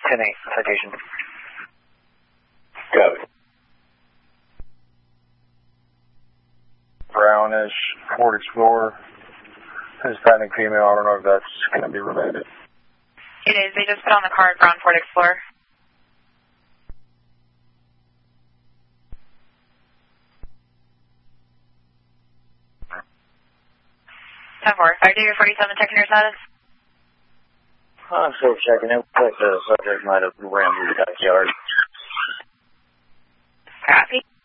10-8, citation. Copy. Brownish Ford Explorer, Hispanic female. I don't know if that's going to be related. It is. They just put on the card, brown Ford Explorer. 10-4. Fire Digger 47, checking your status. I'm still checking. It looks like the subject might have ran through the backyard. Copy.